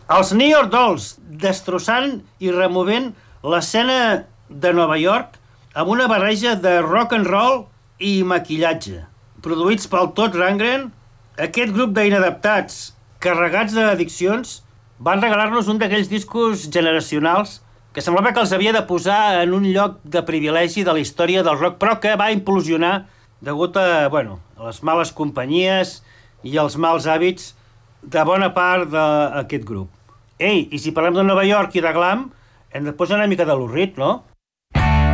Els New York Dolls, destrossant i removent l'escena de Nova York amb una barreja de rock and roll i maquillatge. Produïts pel Todd Rundgren, aquest grup d'inadaptats carregats d'addiccions van regalar-nos un d'aquells discos generacionals que semblava que els havia de posar en un lloc de privilegi de la història del rock, però que va implosionar degut a les males companyies i els mals hàbits de bona part d'aquest grup. Ei, i si parlem de Nova York i de glam, hem de posar una mica de l'Lou Reed, no?